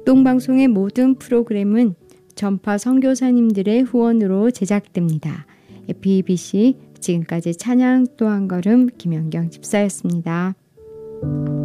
극동방송의 모든 프로그램은 전파 선교사님들의 후원으로 제작됩니다. FEBC 지금까지 찬양 또 한 걸음 김연경 집사였습니다.